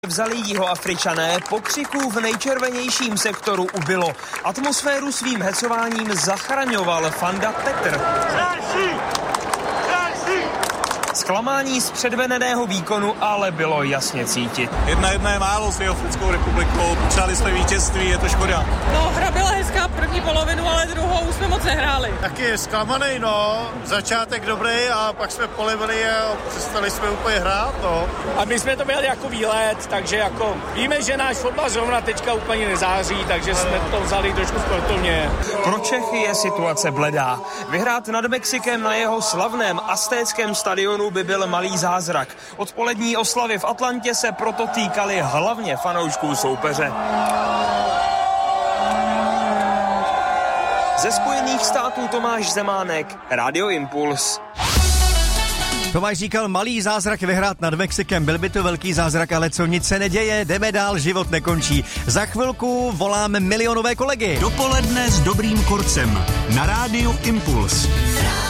Vzali Jihoafričané, pokřiků v nejčervenějším sektoru ubylo. Atmosféru svým hecováním zachraňoval Fanda Petr. Zklamání z předvedeného výkonu ale bylo jasně cítit. 1-1 je málo s Jihoafrickou republikou, potřebovali jsme vítězství, je to škoda. No, hra byla hezká první polovinu, ale druhou jsme moc nehráli. Taky je zklamaný, no. Začátek dobrý a pak jsme polevili a přestali jsme úplně hrát, no. A my jsme to měli jako výlet, takže jako víme, že náš fotbal zrovna teďka úplně nezáří, takže jsme to vzali trošku sportovně. Pro Čechy je situace bledá. Vyhrát nad Mexikem na jeho slavném aztéckém stadionu by byl malý zázrak. Odpolední oslavy v Atlantě se proto týkaly hlavně fanoušků soupeře. Ze Spojených států Tomáš Zemánek, Radio Impuls. Tomáš říkal, malý zázrak vyhrát nad Mexikem, byl by to velký zázrak, ale co, nic se neděje, jdeme dál, život nekončí. Za chvilku voláme milionové kolegy. Dopoledne s dobrým kurcem na Rádiu Impuls.